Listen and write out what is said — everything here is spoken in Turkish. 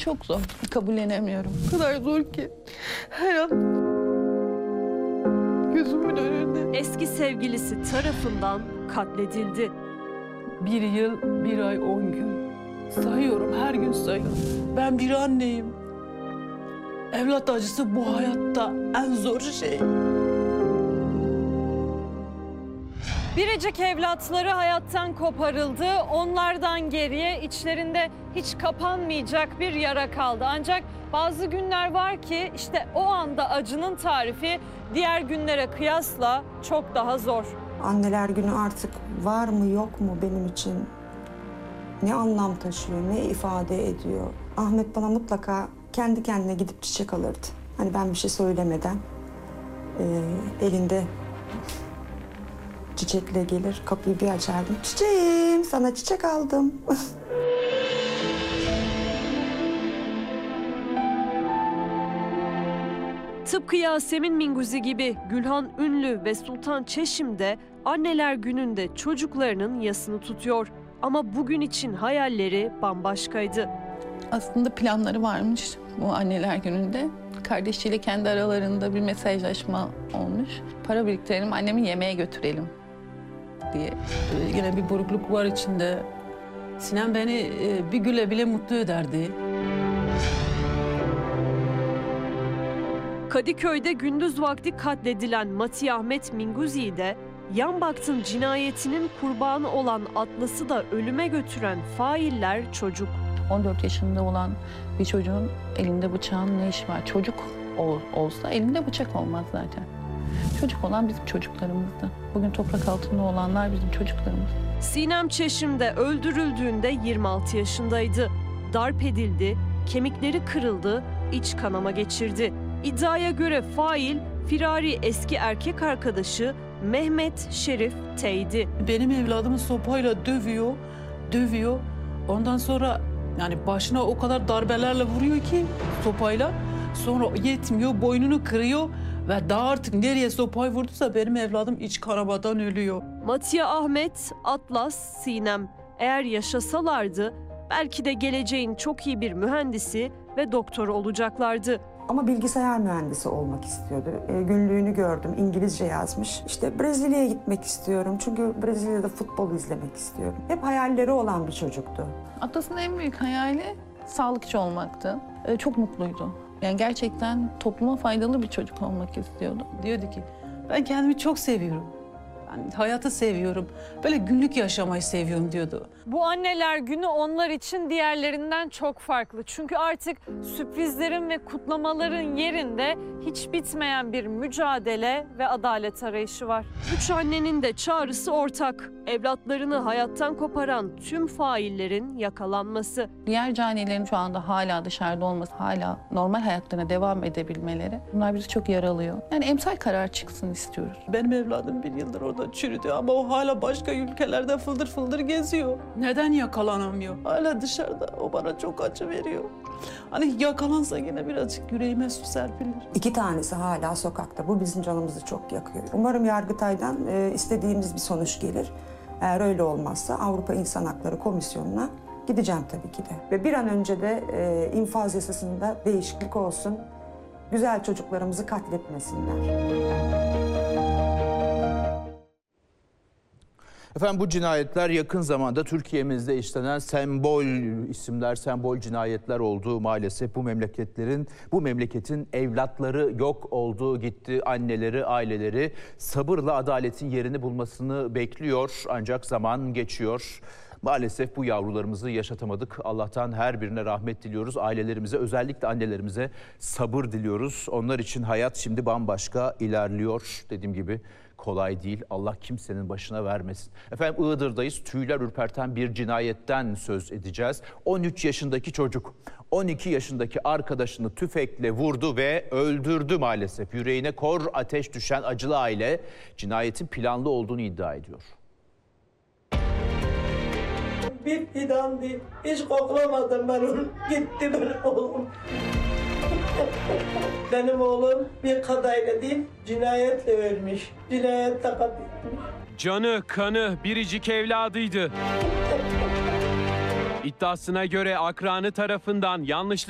çok zor. Kabullenemiyorum. O kadar zor ki. Her an gözümün önünde. Eski sevgilisi tarafından katledildi. 1 yıl, 1 ay, 10 gün. Sayıyorum, her gün sayıyorum. Ben bir anneyim. Evlat acısı bu hayatta en zor şey. Biricik evlatları hayattan koparıldı. Onlardan geriye içlerinde hiç kapanmayacak bir yara kaldı. Ancak bazı günler var ki işte o anda acının tarifi diğer günlere kıyasla çok daha zor. Anneler günü artık var mı yok mu benim için? Ne anlam taşıyor, ne ifade ediyor? Ahmet bana mutlaka kendi kendine gidip çiçek alırdı. Hani ben bir şey söylemeden elinde çiçekle gelir, kapıyı bir açardım. Çiçeğim, sana çiçek aldım. Tıpkı Yasemin Minguzi gibi Gülhan Ünlü ve Sultan Çeşim de anneler gününde çocuklarının yasını tutuyor. Ama bugün için hayalleri bambaşkaydı. Aslında planları varmış bu anneler gününde. Kardeşiyle kendi aralarında bir mesajlaşma olmuş. Para biriktirelim, annemi yemeğe götürelim diye. Yine bir burukluk var içinde. Sinem beni bir güle bile mutlu ederdi. Kadıköy'de gündüz vakti katledilen Mati Ahmet Minguzi'yi de Yan Baktın cinayetinin kurbanı olan Atlas'ı da ölüme götüren failler çocuk. 14 yaşında olan bir çocuğun elinde bıçağın ne işi var? Çocuk olsa elinde bıçak olmaz zaten. Çocuk olan bizim çocuklarımızdı. Bugün toprak altında olanlar bizim çocuklarımız. Sinem Çeşim de öldürüldüğünde 26 yaşındaydı. Darp edildi, kemikleri kırıldı, iç kanama geçirdi. İddiaya göre fail firari eski erkek arkadaşı Mehmet Şerif T'ydi. Benim evladımı sopayla dövüyor. Ondan sonra yani başına o kadar darbelerle vuruyor ki sopayla. Sonra yetmiyor, boynunu kırıyor ve daha artık nereye sopayı vurduysa benim evladım iç kanamadan ölüyor. Matiye Ahmet, Atlas, Sinem eğer yaşasalardı belki de geleceğin çok iyi bir mühendisi ve doktoru olacaklardı. Ama bilgisayar mühendisi olmak istiyordu. Günlüğünü gördüm, İngilizce yazmış. İşte Brezilya'ya gitmek istiyorum çünkü Brezilya'da futbol izlemek istiyorum. Hep hayalleri olan bir çocuktu. Atlas'ın en büyük hayali sağlıkçı olmaktı. Çok mutluydu. Yani gerçekten topluma faydalı bir çocuk olmak istiyordu. Diyordu ki ben kendimi çok seviyorum. Ben hayatı seviyorum. Böyle günlük yaşamayı seviyorum diyordu. Bu anneler günü onlar için diğerlerinden çok farklı. Çünkü artık sürprizlerin ve kutlamaların yerinde hiç bitmeyen bir mücadele ve adalet arayışı var. 3 annenin de çağrısı ortak. Evlatlarını hayattan koparan tüm faillerin yakalanması. Diğer canilerin şu anda hala dışarıda olması, hala normal hayatlarına devam edebilmeleri bunlar bizi çok yaralıyor. Yani emsal karar çıksın istiyoruz. Benim evladım 1 yıldır orada çürüdü ama o hala başka ülkelerde fıldır fıldır geziyor. Neden yakalanamıyor? Hala dışarıda. O bana çok acı veriyor. Hani yakalansa yine birazcık yüreğime su serpilir. 2 tanesi hala sokakta. Bu bizim canımızı çok yakıyor. Umarım Yargıtay'dan istediğimiz bir sonuç gelir. Eğer öyle olmazsa Avrupa İnsan Hakları Komisyonu'na gideceğim tabii ki de. Ve bir an önce de infaz yasasında değişiklik olsun. Güzel çocuklarımızı katletmesinler. Efendim bu cinayetler yakın zamanda Türkiye'mizde işlenen sembol isimler, sembol cinayetler oldu. Maalesef bu memleketin evlatları yok oldu, gitti. Anneleri, aileleri sabırla adaletin yerini bulmasını bekliyor. Ancak zaman geçiyor. Maalesef bu yavrularımızı yaşatamadık. Allah'tan her birine rahmet diliyoruz. Ailelerimize, özellikle annelerimize sabır diliyoruz. Onlar için hayat şimdi bambaşka ilerliyor. Dediğim gibi kolay değil. Allah kimsenin başına vermesin. Efendim Iğdır'dayız. Tüyler ürperten bir cinayetten söz edeceğiz. 13 yaşındaki çocuk 12 yaşındaki arkadaşını tüfekle vurdu ve öldürdü maalesef. Yüreğine kor ateş düşen acılı aile cinayetin planlı olduğunu iddia ediyor. Bir fidan değil. Hiç koklamadım ben onu. Gitti benim oğlum. Benim oğlum bir kadayla değil, cinayetle ölmüş. Cinayetle katletmiş. Canı, kanı, biricik evladıydı. İddiasına göre akranı tarafından yanlışlıkla